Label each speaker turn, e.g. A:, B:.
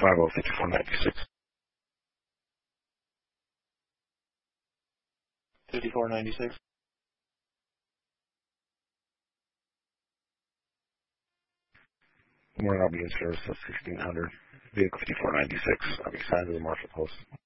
A: 5496. 5496. We're not being service at 1600. Vehicle 5496. I'll be signed to the Marshall Post.